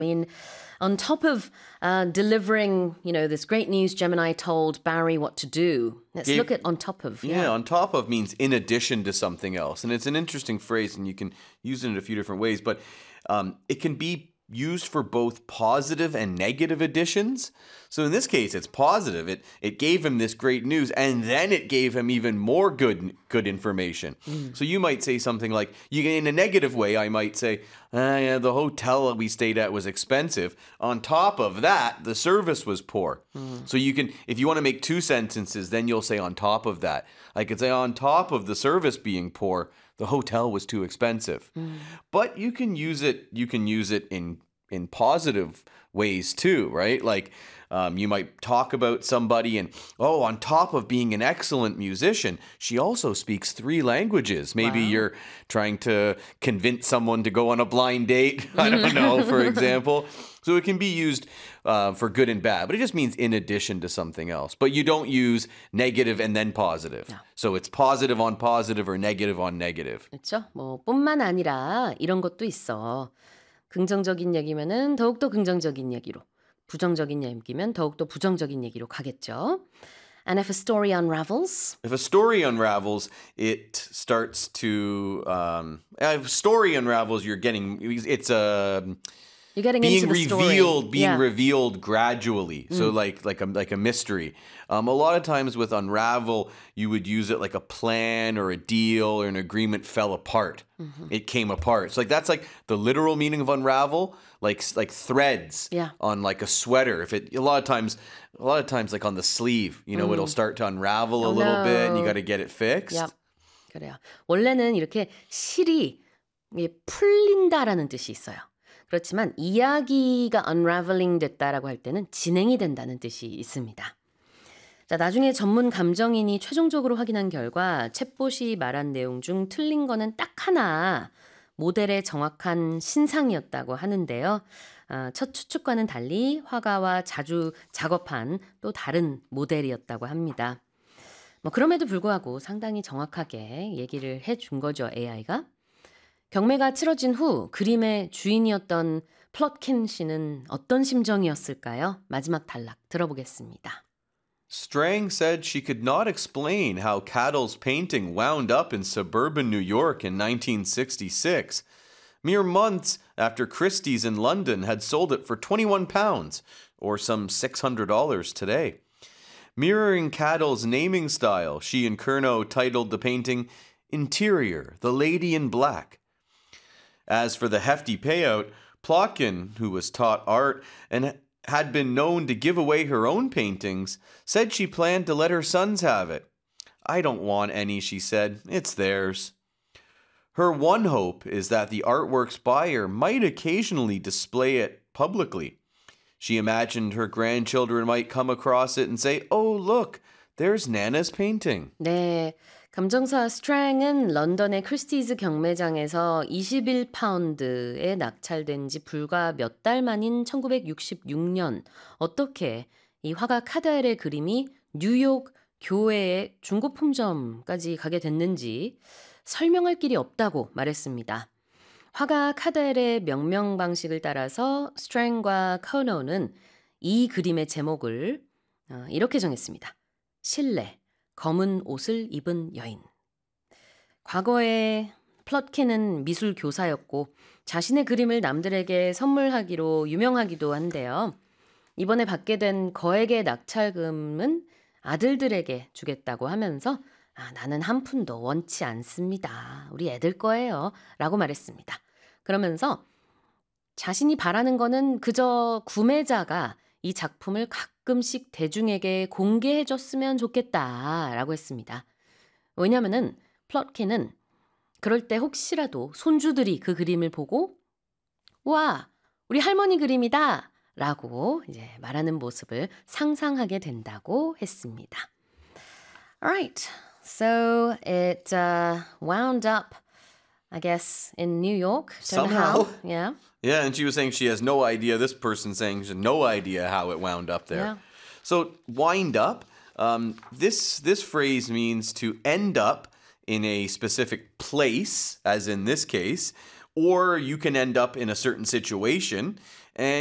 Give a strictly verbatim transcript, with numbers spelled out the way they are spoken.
I mean, on top of uh, delivering, you know, this great news, Gemini told Barry what to do. Let's Gave- look at on top of. Yeah, Yeah. on top of means in addition to something else. And it's an interesting phrase, and you can use it in a few different ways, but um, it can be used for both positive and negative additions. So in this case, it's positive. It it gave him this great news, and then it gave him even more good good information. Mm. So you might say something like, you in a negative way, I might say, ah, yeah, the hotel we stayed at was expensive. On top of that, the service was poor. Mm. So you can, if you want to make two sentences, then you'll say on top of that. I could say on top of the service being poor, the hotel was too expensive. Mm. But you can use it, you can use it in in positive ways too, right? Like um, you might talk about somebody and, oh, on top of being an excellent musician, she also speaks three languages. Maybe Wow. you're trying to convince someone to go on a blind date. I don't know, for example. So it can be used uh, for good and bad, but it just means in addition to something else. But you don't use negative and then positive. Yeah. So it's positive on positive or negative on negative. 그렇죠. 뭐 뿐만 아니라 이런 것도 있어. 긍정적인 얘기면은 더욱더 긍정적인 얘기로, 부정적인 얘기면 더욱더 부정적인 얘기로 가겠죠. And if a story unravels, If a story unravels, it starts to um, a story unravels. You're getting it's a you're getting being into the story. revealed, being Yeah. revealed gradually. So like like a like a mystery. Um, a lot of times with unravel, you would use it like a plan or a deal or an agreement fell apart. It came apart. So like that's like the literal meaning of unravel, like like threads Yeah. on like a sweater. If it a lot of times, a lot of times like on the sleeve, you know, it'll start to unravel a Oh, little bit, and you no. got to get it fixed. Yep. 그래요. 원래는 이렇게 실이 이게 풀린다라는 뜻이 있어요. 그렇지만 이야기가 unraveling 됐다라고 할 때는 진행이 된다는 뜻이 있습니다. 자, 나중에 전문 감정인이 최종적으로 확인한 결과 챗봇이 말한 내용 중 틀린 거는 딱 하나, 모델의 정확한 신상이었다고 하는데요. 아, 첫 추측과는 달리 화가와 자주 작업한 또 다른 모델이었다고 합니다. 뭐 그럼에도 불구하고 상당히 정확하게 얘기를 해준 거죠, 에이아이가. 경매가 치러진 후 그림의 주인이었던 플롯킨 씨는 어떤 심정이었을까요? 마지막 단락 들어보겠습니다. Strang said she could not explain how Cattle's painting wound up in suburban New York in nineteen sixty-six, mere months after Christie's in London had sold it for twenty-one pounds, or some six hundred dollars today. Mirroring Cattle's naming style, she and Curnow titled the painting Interior, the Lady in Black. As for the hefty payout, Plotkin, who was taught art and had been known to give away her own paintings, said she planned to let her sons have it. I don't want any, she said. It's theirs. Her one hope is that the artwork's buyer might occasionally display it publicly. She imagined her grandchildren might come across it and say, "Oh, look, there's Nana's painting." 네, 감정사 스트랭은 런던의 크리스티즈 경매장에서 이십일 파운드에 낙찰된 지 불과 몇 달 만인 천구백육십육 년 어떻게 이 화가 카다엘의 그림이 뉴욕 교외의 중고품점까지 가게 됐는지 설명할 길이 없다고 말했습니다. 화가 카다엘의 명명 방식을 따라서 스트랭과 커노는 이 그림의 제목을 이렇게 정했습니다. 실내, 검은 옷을 입은 여인. 과거에 플롯킨은 미술 교사였고 자신의 그림을 남들에게 선물하기로 유명하기도 한데요. 이번에 받게 된 거액의 낙찰금은 아들들에게 주겠다고 하면서 아, 나는 한 푼도 원치 않습니다. 우리 애들 거예요. 라고 말했습니다. 그러면서 자신이 바라는 거는 그저 구매자가 이 작품을 가끔씩 대중에게 공개해줬으면 좋겠다라고 했습니다. 왜냐하면 플롯킨은 그럴 때 혹시라도 손주들이 그 그림을 보고 와, 우리 할머니 그림이다 라고 이제 말하는 모습을 상상하게 된다고 했습니다. Alright, so it uh, wound up, I guess, in New York. Don't know Somehow. how. Yeah. Yeah, and she was saying she has no idea. This person saying she has no idea how it wound up there. Yeah. So wind up. Um, this this phrase means to end up in a specific place, as in this case, or you can end up in a certain situation.